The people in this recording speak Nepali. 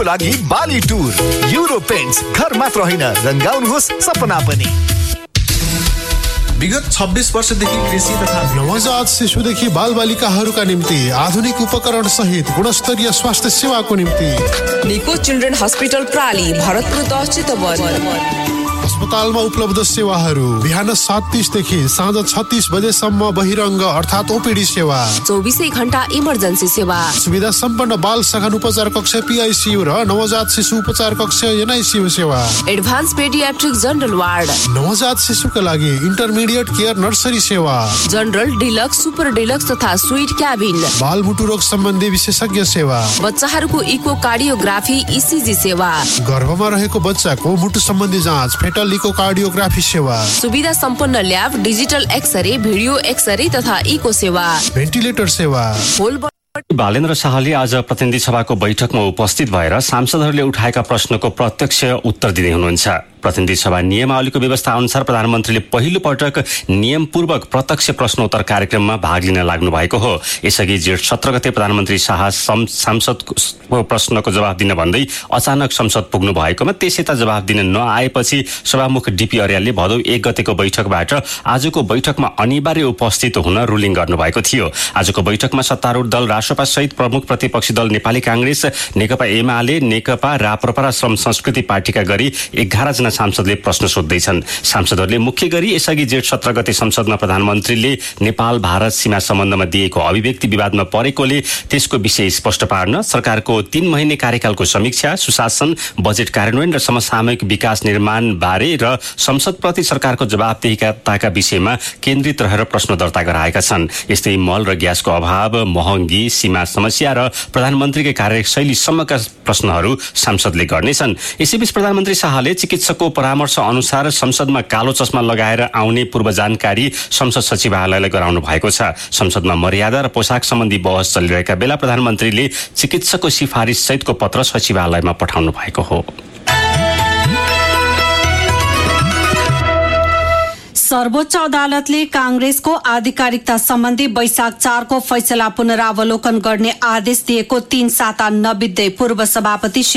लागि बाली टुर युरो पेन्ट्स घर मात्र होइन रंगाउनुहोस् सपना पनि। विगत 26 वर्षदेखि कृषि तथा नवजात शिशुदेखि बालबालिकाहरूका निम्ति आधुनिक उपकरण सहित गुणस्तरीय स्वास्थ्य सेवाको निम्ति निको चिल्ड्रेन हस्पिटल प्राली भरतपुर 10 चितवन। अस्पतालमा उपलब्ध सेवाहरू बिहान 7:30 देखि साँझ 36 बजेसम्म बहिरङ्ग अर्थात् ओपीडी सेवा, 24 घण्टा इमर्जेन्सी सेवा, सुविधा सम्पन्न बाल सघन उपचार कक्ष PICU र नवजात शिशु उपचार कक्ष NICU सेवा, एडभान्स पेडियाट्रिक जनरल वार्ड, नवजात शिशुका लागि इन्टरमिडिएट केयर नर्सरी सेवा, जनरल डिलक्स सुपर डिलक्स तथा स्वीट क्याबिन, बालमुटु रोग सम्बन्धी विशेषज्ञ सेवा, बच्चाहरूको इको कार्डियोग्राफी ECG सेवा, गर्भमा रहेको बच्चाको मुटु सम्बन्धी जाँच फेटल इको कार्डियोग्राफी सेवा, सुविधा सम्पन्न lab, digital x-ray, video x-ray तथा इको सेवा, भेन्टिलेटर सेवा। बालेन्द्र शाहले आज प्रतिनिधि सभाको बैठकमा उपस्थित भएर सांसदहरूले उठाएका प्रश्नको प्रत्यक्ष उत्तर दिँदै हुनुहुन्छ। प्रतिनिधि सभा नियमावलीको व्यवस्था अनुसार प्रधानमन्त्रीले पहिलो पटक नियमपूर्वक प्रत्यक्ष प्रश्नोत्तर कार्यक्रममा भाग लिन लाग्नु भएको हो। यसअघि जेठ 17 गते प्रधानमन्त्री शाह सांसदको प्रश्नको जवाफ दिन भन्दै अचानक संसद पुग्नु भएकोमा त्यसैता जवाफ दिन नआएपछि सभामुख DP अर्यालले भदौ 1 गतेको बैठकबाट आजको बैठकमा अनिवार्य उपस्थित हुन रुलिङ गर्नुभएको थियो। आजको बैठकमा सत्तारूढ दल रासपा सहित प्रमुख प्रतिपक्षी दल नेपाली कांग्रेस, नेकपा एमाले, नेकपा राप्रपा र श्रम संस्कृति पार्टीका गरी 11 जना सांसदले प्रश्न सोध्दैछन्। सांसदहरूले मुख्य गरी यसअघि जेठ 17 गते संसदमा प्रधानमन्त्रीले नेपाल भारत सीमा सम्बन्धमा दिएको अभिव्यक्ति विवादमा परेकोले त्यसको विषय स्पष्ट पार्न, सरकारको 3 महिने कार्यकालको समीक्षा, सुशासन, बजेट कार्यान्वयन र समसामयिक विकास निर्माण बारे र संसदप्रति सरकारको जवाबदेहिताका विषयमा केन्द्रित रहेर प्रश्न दर्ता गराएका छन्। यस्तै मल र ग्यासको अभाव, महँगी, सीमा समस्या र प्रधानमन्त्रीकै कार्यशैली सम्मका प्रश्नहरू सांसदले गर्नेछन्। यसैबीच प्रधानमन्त्री शाहले चिकित्सकको परामर्श अनुसार संसदमा कालो चस्मा लगाएर आउने पूर्व जानकारी संसद सचिवालयलाई गराउनु भएको छ। संसदमा मर्यादा र पोसाक सम्बन्धी बहस चलिरहेका बेला प्रधानमन्त्रीले चिकित्सकको सिफारिस सहितको पत्र सचिवालयमा पठाउनु भएको हो। सर्वोच्च अदालतले कांग्रेसको आधिकारिकता सम्बन्धी वैशाख 4 को फैसला पुनरावलोकन गर्ने आदेश दिएको 3 साता नबित्दै पूर्व सभापति